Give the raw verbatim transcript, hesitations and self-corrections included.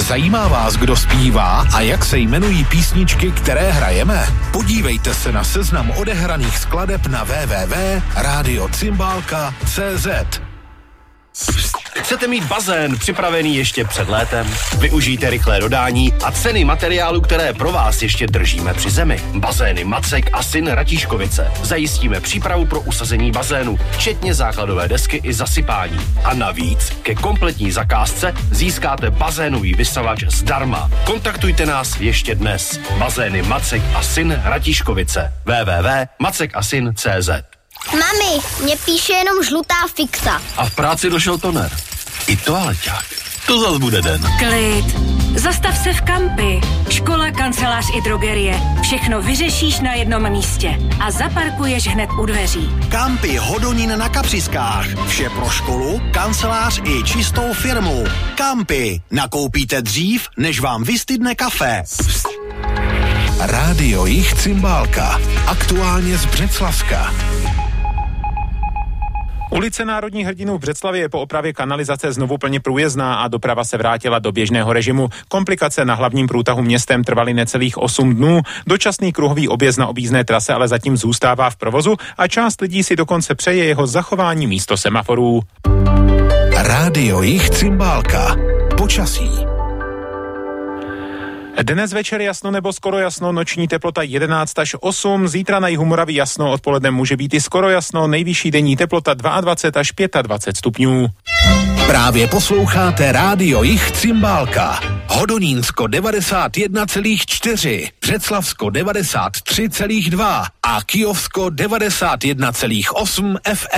Zajímá vás, kdo zpívá a jak se jmenují písničky, které hrajeme? Podívejte se na seznam odehraných skladeb na w w w tečka radio cymbálka tečka c z. Chcete mít bazén připravený ještě před létem? Využijte rychlé dodání a ceny materiálu, které pro vás ještě držíme při zemi. Bazény Macek a Syn Ratíškovice. Zajistíme přípravu pro usazení bazénu, včetně základové desky i zasypání. A navíc ke kompletní zakázce získáte bazénový vysavač zdarma. Kontaktujte nás ještě dnes. Bazény Macek a Syn Ratíškovice. w w w tečka macek a syn tečka c z. Mami, mě píše jenom žlutá fixa. A v práci došel toner. I toaleťák. To zas bude den. Klid. Zastav se v Kampi. Škola, kancelář i drogerie. Všechno vyřešíš na jednom místě. A zaparkuješ hned u dveří. Kampi Hodonín na Kapřiskách. Vše pro školu, kancelář i čistou firmu. Kampi. Nakoupíte dřív, než vám vystydne kafe. Psst. Rádio Jich Cymbálka. Aktuálně z Břeclavska. Ulice Národních hrdinů v Břeclavě je po opravě kanalizace znovu plně průjezdná a doprava se vrátila do běžného režimu. Komplikace na hlavním průtahu městem trvaly necelých osm dnů. Dočasný kruhový objezd na objízdné trase ale zatím zůstává v provozu a část lidí si dokonce přeje jeho zachování místo semaforů. Rádio Jich Cymbálka. Počasí. Dnes večer jasno nebo skoro jasno, noční teplota jedenáct až osm, zítra na jihu Moravy jasno, odpoledne může být i skoro jasno, nejvyšší denní teplota dvacet dva až dvacet pět stupňů. Právě posloucháte Rádio Jich Cymbálka. Hodonínsko devadesát jedna celá čtyři, Břeclavsko devadesát tři celá dva a Kyjovsko devadesát jedna celá osm F M.